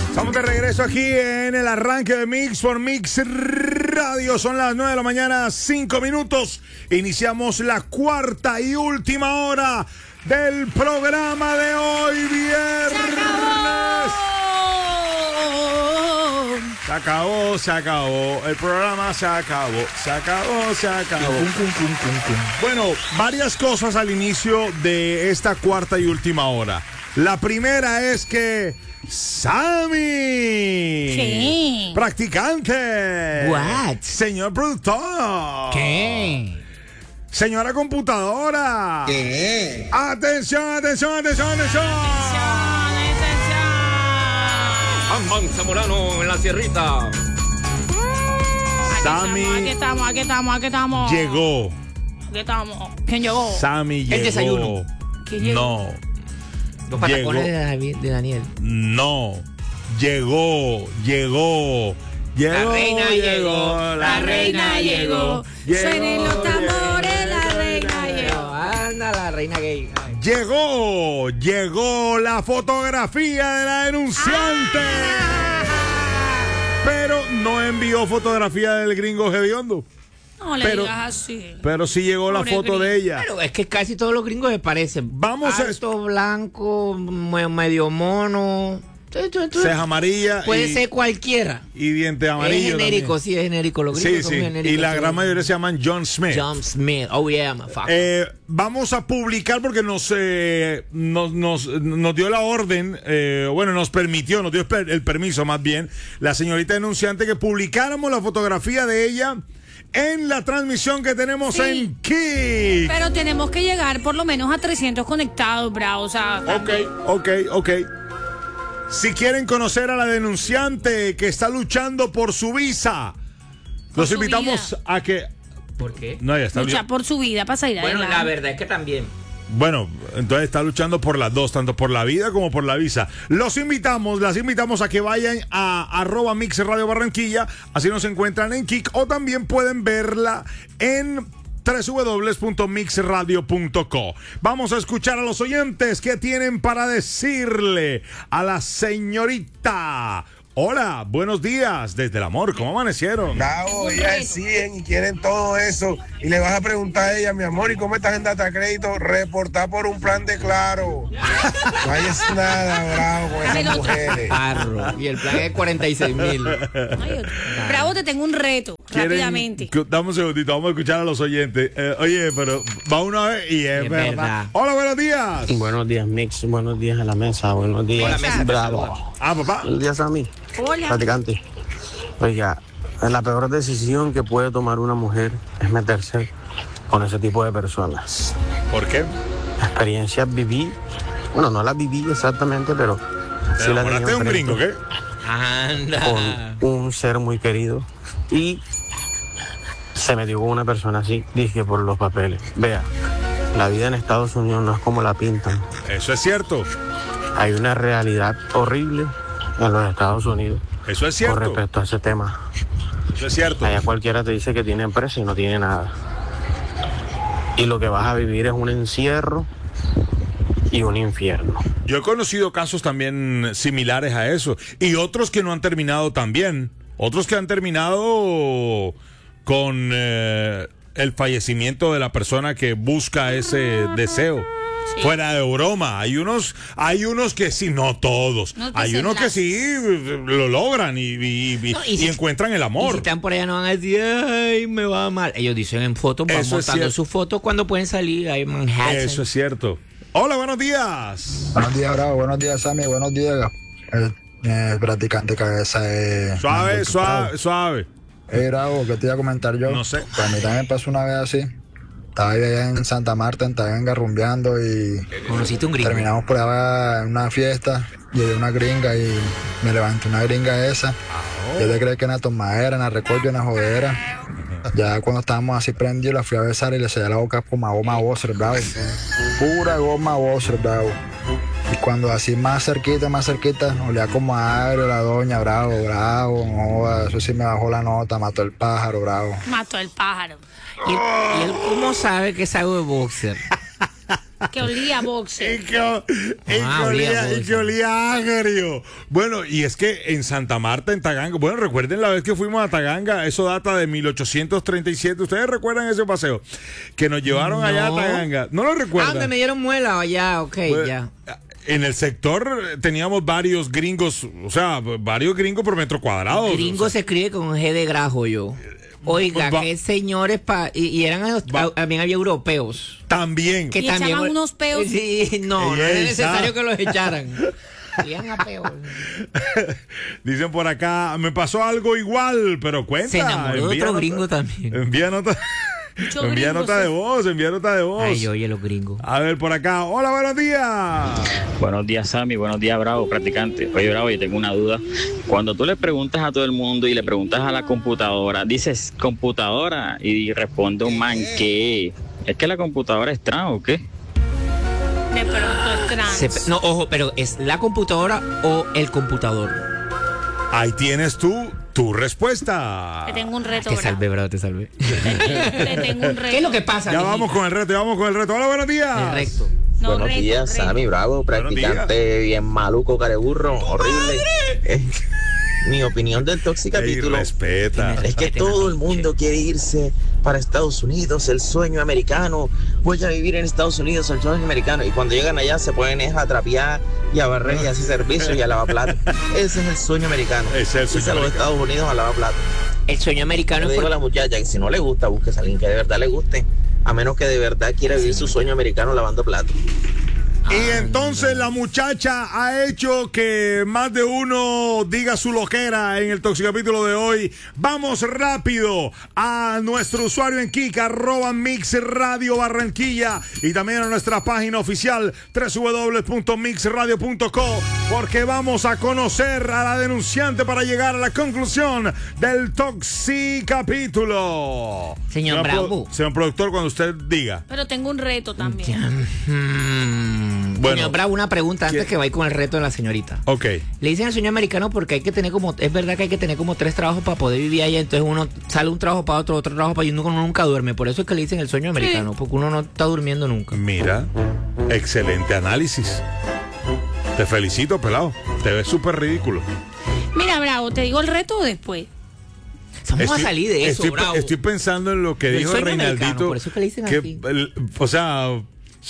Estamos de regreso aquí en el arranque de Mix por Mix Radio. Son las 9 de la mañana, 5 minutos. Iniciamos la cuarta y última hora del programa de hoy, viernes. Se acabó. El programa se acabó. Bueno, varias cosas al inicio de esta cuarta y última hora. La primera es que Sammy. Sí. Practicante. What? Señor productor. ¿Qué? Señora computadora. ¿Qué? Atención. Amman Zamorano en la sierrita. Sammy Aquí estamos. llegó. Aquí estamos. ¿Quién llegó? Sammy llegó. El desayuno. ¿Quién llegó? Los patacones Llegó. de Daniel. No. Llegó. La reina llegó. Suenen los tambores, la reina llegó. Anda la reina gay. Llegó la fotografía de la denunciante. Pero no envió fotografía del gringo hediondo. No le digas así. Pero sí llegó la Pobre foto de gringo. ella. Pero es que casi todos los gringos se parecen. Vamos a- Alto, blanco, medio mono. Ceja amarilla Puede y, ser cualquiera. y diente Es amarillo. genérico, también. sí, es genérico. Los Sí, gringos son sí. genéricos. Y la gran mayoría se llaman John Smith. John Smith. Oh, yeah, motherfucker. Vamos a publicar porque nos dio la orden, nos permitió, nos dio el permiso más bien, la señorita denunciante que publicáramos la fotografía de ella en la transmisión que tenemos Sí. en Kick. Pero tenemos que llegar por lo menos a 300 conectados, bravo. O sea, Ok. Si quieren conocer a la denunciante que está luchando por su visa, los su invitamos vida. a que... ¿Por qué? No, ya está. lucha por su vida para salir Bueno, adelante. la verdad es que también. Bueno, entonces está luchando por las dos, tanto por la vida como por la visa. Las invitamos a que vayan a @Mix Radio Barranquilla, así nos encuentran en Kick, o también pueden verla en www.mixradio.co. Vamos a escuchar a los oyentes que tienen para decirle a la señorita. Hola, buenos días desde el amor, ¿cómo amanecieron? Bravo, ya deciden y quieren todo eso. Y le vas a preguntar a ella, mi amor, ¿y cómo estás en Data Crédito? Reportar por un plan de Claro. No hay nada, bravo, con Dame el esas otro. mujeres. Parro. Y el plan es 46,000. Ay, otro. Bravo, te tengo un reto, rápidamente. Dame un segundito, vamos a escuchar a los oyentes. Oye, pero va una vez y es Es verdad. verdad. Hola, buenos días. Buenos días, Mix. Buenos días a la mesa. Buenos días. Hola, mesa. Bravo. Papá. Buenos días, Sammy. Hola. Practicante. Oiga, la peor decisión que puede tomar una mujer es meterse con ese tipo de personas. ¿Por qué? Experiencias viví. Bueno, no las viví exactamente, pero ¿Te sí las enamoraste de un tenía gringo, enfrente qué? Anda. con un ser muy querido. Y se metió con una persona así, dije por los papeles. Vea, la vida en Estados Unidos no es como la pintan. Eso es cierto. Hay una realidad horrible en los Estados Unidos Eso es con cierto. respecto a ese tema. Eso es cierto. Allá cualquiera te dice que tiene empresa y no tiene nada. Y lo que vas a vivir es un encierro y un infierno. Yo he conocido casos también similares a eso. Y otros que no han terminado tan bien. Otros que han terminado con el fallecimiento de la persona que busca ese deseo. Sí. Fuera de broma, hay unos que sí, no todos. No te Hay unos que hacen sí lo logran y No, y si- encuentran el Y amor. si están por allá no van a decir, ay, me va mal. Ellos dicen en fotos, van Eso es montando cierto. sus fotos cuando pueden salir ahí en Manhattan. Eso es cierto. Hola, buenos días. Buenos días, Bravo. Buenos días, Sammy. Buenos días, practicante cabeza. Suave. Bravo, ¿qué te iba a comentar yo? No sé. Pues a mí también me pasó una vez así. Estaba yo allá en Santa Marta, estaba engarrumbeando y Conociste un gringo. terminamos por allá en una fiesta. Llegué una gringa y me levanté una gringa esa. Yo le creí que en la tomadera, en la recollo, en la jodera. Ya cuando estábamos así prendidos, la fui a besar y le sellé la boca con goma Boser, bravo. Pura goma Boser, bravo. Y cuando así más cerquita, olía como a agrio la doña, bravo. No joda, eso sí me bajó la nota, mató el pájaro, bravo. Mató el pájaro. ¿Y él cómo sabe que es algo de boxer? Que olía a boxe. Y que olía agrio. Bueno, y es que en Santa Marta, en Taganga, bueno, recuerden la vez que fuimos a Taganga, eso data de 1837. ¿Ustedes recuerdan ese paseo? Que nos llevaron allá a Taganga. ¿No lo recuerdan? donde me dieron muela, ya, ok, Pues, ya. En el sector teníamos varios gringos, o sea, varios gringos por metro cuadrado. Gringo se escribe con G de grajo yo. Oiga, qué señores, y eran también había europeos. También. Que Y también echaban unos peos. Sí, no Ey, era ey, necesario que los echaran. Iban a peos. Dicen por acá, me pasó algo igual, pero cuenta. Se enamoró de otro gringo también. Envía nota. Mucho Envía gringo, nota sí. de voz, envía nota de voz. Ay, oye, los gringos. A ver, por acá. Hola, buenos días. Buenos días, Sammy. Buenos días, Bravo, practicante. Oye, Bravo, yo tengo una duda. Cuando tú le preguntas a todo el mundo y le preguntas a la computadora, dices computadora y responde un man que es que la computadora es trans o qué. De pronto es trans. No, ojo, pero ¿es la computadora o el computador? Ahí tienes tú tu respuesta. Te tengo un reto, Te bravo. salvé, bravo, te salvé. Te tengo un reto. ¿Qué es lo que pasa? Ya mijita? vamos con el reto, ya vamos con el reto. Hola, buenos días. El recto. No, Buenos reto, días, reto. Sammy Bravo, practicante bien maluco, careburro, horrible. Mi opinión del Ey, capítulo respeta. es que todo el mundo quiere irse para Estados Unidos, el sueño americano. Voy a vivir en Estados Unidos, el sueño americano. Y cuando llegan allá se ponen a trapear y a barrer y a hacer servicios y a lavar platos. Ese es el sueño americano. Ese es el sueño Irse a los americano. Estados Unidos a lavar platos. El sueño americano Yo le es digo a por... la muchacha que si no le gusta, busque a alguien que de verdad le guste. A menos que de verdad quiera vivir su sueño americano lavando platos. Y entonces la muchacha ha hecho que más de uno diga su loquera en el Toxicapítulo de hoy. Vamos rápido a nuestro usuario en Kik, @Mix Radio Barranquilla, y también a nuestra página oficial www.mixradio.co, porque vamos a conocer a la denunciante para llegar a la conclusión del Toxicapítulo. Señor Bravo. Señor productor, cuando usted diga. Pero tengo un reto también. Bueno. Señor Bravo, una pregunta antes que vaya con el reto de la señorita. Ok. Le dicen al sueño americano porque hay que tener como, es verdad que hay que tener como 3 trabajos para poder vivir allá, entonces uno sale un trabajo para otro trabajo para y uno nunca duerme, por eso es que le dicen el sueño americano, porque uno no está durmiendo nunca. Mira, excelente análisis. Te felicito, pelado. Te ves súper ridículo. Mira, Bravo, ¿te digo el reto o después? Vamos a salir de eso, Bravo. Estoy pensando en lo que El dijo sueño Reinaldito. americano, por eso que le dicen así. O sea,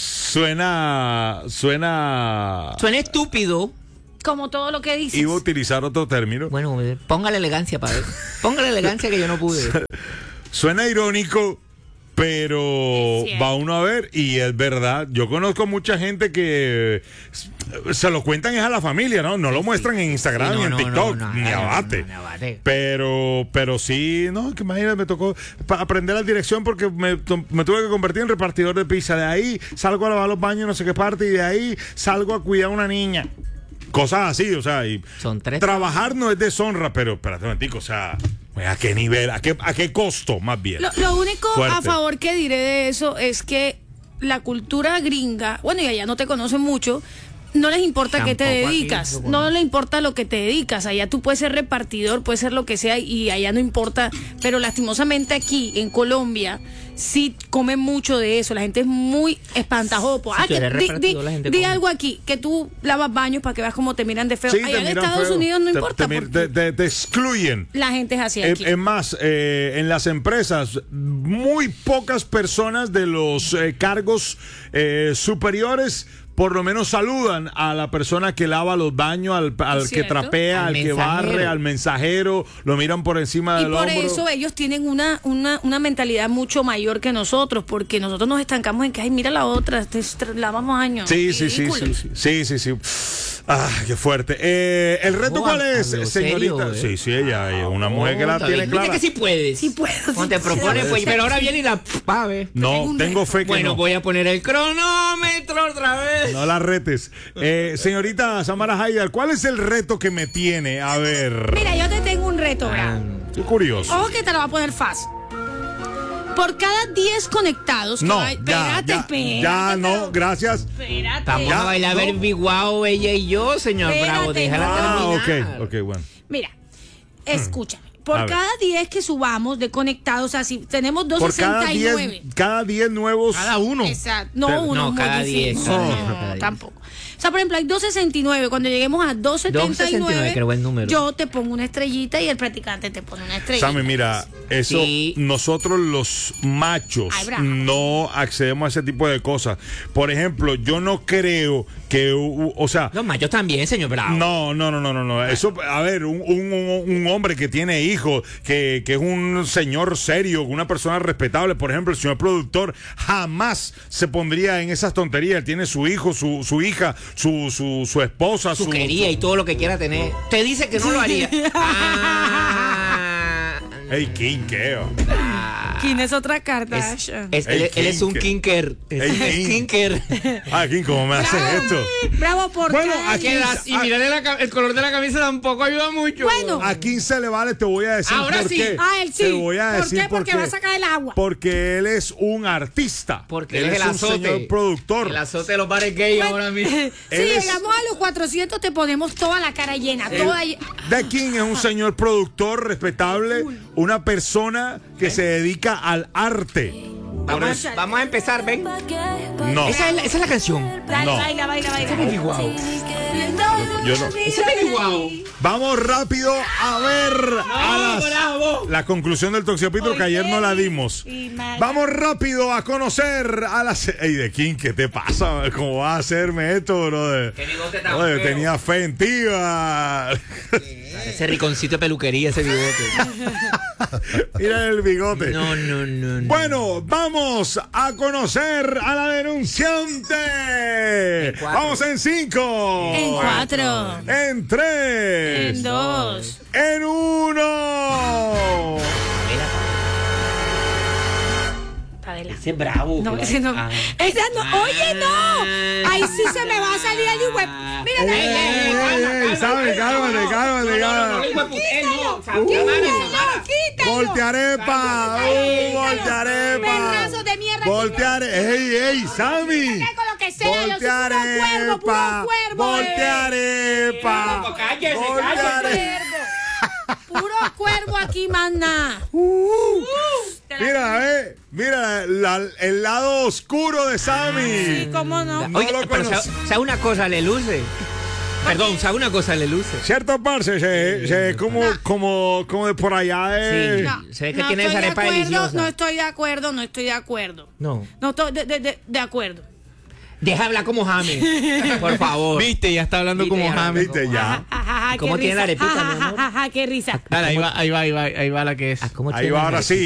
suena. Suena estúpido. Como todo lo que dices. Iba a utilizar otro término. Bueno, póngale elegancia, padre. Póngale elegancia que yo no pude. Suena irónico, pero Es cierto. va uno a ver y es verdad. Yo conozco mucha gente que se lo cuentan es a la familia, ¿no? No lo muestran en Instagram, Sí, ni en TikTok, ni no, abate. no, abate. Pero sí, no, que imagínate, me tocó aprender la dirección porque me tuve que convertir en repartidor de pizza. De ahí salgo a lavar los baños, no sé qué parte, y de ahí salgo a cuidar a una niña. Cosas así, o sea, y Son 3 trabajar no es deshonra, pero espérate un momentico, o sea, ¿a qué nivel, a qué costo más bien? Lo único Fuerte. a favor que diré de eso es que la cultura gringa, bueno, y allá no te conocen mucho, no les importa qué te Tampoco aquí, dedicas, eso, no les importa lo que te dedicas, allá tú puedes ser repartidor, puedes ser lo que sea y allá no importa, pero lastimosamente aquí en Colombia sí comen mucho de eso, la gente es muy espantajopo. Si tú eres repartidor, la gente Di come. algo aquí, que tú lavas baños para que veas cómo te miran de feo. Sí, Allá te en miran Estados feo. Unidos no Te- importa, te, porque te excluyen. la gente es así aquí. Es más, en las empresas, muy pocas personas de los cargos superiores por lo menos saludan a la persona que lava los baños, al que ¿Cierto? trapea, Al al que mensajero. barre, al mensajero, lo miran por encima Y del por hombro. eso ellos tienen una mentalidad mucho mayor que nosotros, porque nosotros nos estancamos en que, ay, mira la otra, lavamos años. Sí. Ah, qué fuerte. ¿El reto cuál es, Hablo señorita? serio, Sí, ella es una mujer que la Está tiene bien. Viste clara. que sí puedes. Sí puedo, Cuando sí te puedo. propones, pues, pero ahora viene y la va a ver. No, tengo fe que Bueno, no. voy a poner el cronómetro otra vez. No la retes. Señorita Samara Haidar, ¿cuál es el reto que me tiene? A ver. Mira, yo te tengo un reto, Bravo. Qué curioso. Ojo que te lo va a poner fácil. Por cada 10 conectados. No, Espérate, espérate. ya no, gracias. Espérate. Vamos Ya, a bailar no. Baby Wow, ella y yo, señor Espérate, Bravo. Déjala no. terminar. Ok, bueno. Mira, escúchame. por cada 10 que subamos de conectados, o sea, si tenemos Por 269. cada 10 nuevos. Cada uno. Exacto. No, uno. No, cada 10. No, tampoco. O sea, por ejemplo, hay 269. Cuando lleguemos a 269, que buen número. yo te pongo una estrellita y el practicante te pone una estrellita. Sammy, mira, eso Sí. nosotros los machos Ay, bravo. no accedemos a ese tipo de cosas. Por ejemplo, yo no creo que, o sea, Los machos también, señor Bravo. no. Eso, a ver, un hombre que tiene hijos, que es un señor serio, una persona respetable, por ejemplo, el señor productor jamás se pondría en esas tonterías. Él tiene su hijo, su hija, su esposa, Su quería y todo lo que quiera tener. Te dice que no lo haría. Ey, King, ¿qué? ¿Quién es otra carta? Él es un kinker. Ey, King. Kinker. Ah, King, ¿cómo me haces esto? Bravo por Bueno, cada aquí diez. Y mirarle el color de la camisa tampoco ayuda mucho. Bueno. A 15 le vale, te voy a decir Ahora por sí. qué. Ah, él sí. Te voy a ¿Por decir qué? Porque va a sacar el agua. Porque él es un artista. Porque él él es el un azote. señor productor. El azote de los bares gay ahora mismo. Si Él es- llegamos a los 400 te ponemos toda la cara llena. Toda The King es un señor productor respetable, una persona que se dedica al arte. Por eso- Vamos a empezar, ven. No, Esa es la canción. Dale, No. baila. yo no. Ese es guau. Vamos rápido a ver la conclusión del Toxiopito que ayer no la dimos. Vamos rápido a conocer a las... Ey, The King, ¿qué te pasa? ¿Cómo vas a hacerme esto, brother? Qué bigote tan Oye, feo. tenía fe en ti, va. Ese riconcito de peluquería, ese bigote. Mira el bigote. No. Bueno, vamos a conocer a la denunciante. En 4. Vamos en 5. En 4. En 3. En 2. En 1. Pavela. Ese es bravo. No, claro. ese no. Ah. Esa no. Oye, no. Ahí sí se me va a salir el web. Mira, ¿Sabes? Cálmate. quítalo. Voltearepa. Voltearepa. Perrazos de mierda. Ey, Sammy. Con lo que sea, yo soy puro cuervo. Voltearepa. Cállese. Puro cuervo aquí, mana. Mira, el lado oscuro de Sammy. Sí, cómo no. No Oye, lo pero conocí. ¿sabe una cosa? Le luce. Perdón, ¿sabe una cosa? Le luce. Cierto, parce, se como de por allá de... Sí. Se ve que tiene estoy esa arepa de acuerdo, deliciosa. No estoy de acuerdo. No. No estoy de acuerdo. Deja hablar como James. Por favor. Viste, ya está hablando Viste, como ya. James. Viste ya. Ajá, ¿Cómo qué tiene la risa. arepita, mi amor? Qué risa. Dale, ahí va la que es. ¿Cómo Ahí tiene va, la ahora arepita? sí.